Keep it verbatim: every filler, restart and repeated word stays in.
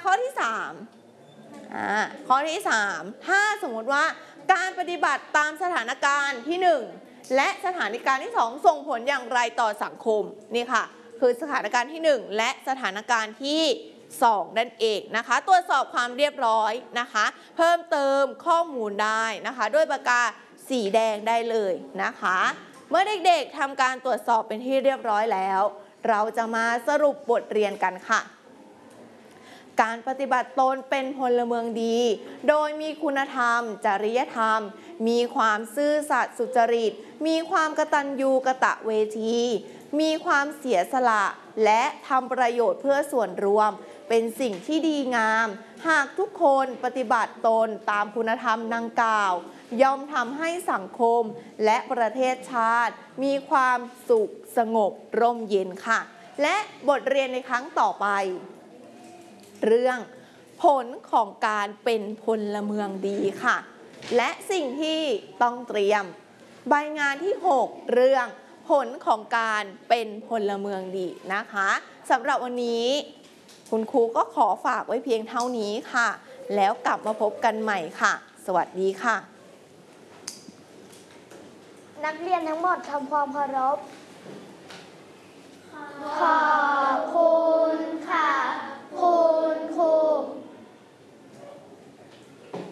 ข้อที่สามอ่าข้อที่สามถ้าสมมติว่าการปฏิบัติตามสถานการณ์ที่หนึ่งและสถานการณ์ที่สองส่งผลอย่างไรต่อสังคมนี่ค่ะคือสถานการณ์ที่หนึ่งและสถานการณ์ที่สองนั่นเองนะคะตรวจสอบความเรียบร้อยนะคะเพิ่มเติมข้อมูลได้นะคะด้วยปากกาสีแดงได้เลยนะคะเมื่อเด็กๆทำการตรวจสอบเป็นที่เรียบร้อยแล้วเราจะมาสรุปบทเรียนกันค่ะการปฏิบัติตนเป็นพลเมืองดีโดยมีคุณธรรมจริยธรรมมีความซื่อสัตย์สุจริตมีความกตัญญูกตเวทีมีความเสียสละและทำประโยชน์เพื่อส่วนรวมเป็นสิ่งที่ดีงามหากทุกคนปฏิบัติตนตามคุณธรรมดังกล่าวย่อมทำให้สังคมและประเทศชาติมีความสุขสงบร่มเย็นค่ะและบทเรียนในครั้งต่อไปเรื่องผลของการเป็นพลเมืองดีค่ะและสิ่งที่ต้องเตรียมใบงานที่หกเรื่องผลของการเป็นพลเมืองดีนะคะสำหรับวันนี้คุณครูก็ขอฝากไว้เพียงเท่านี้ค่ะแล้วกลับมาพบกันใหม่ค่ะสวัสดีค่ะนักเรียนทั้งหมดทำความเคารพขอ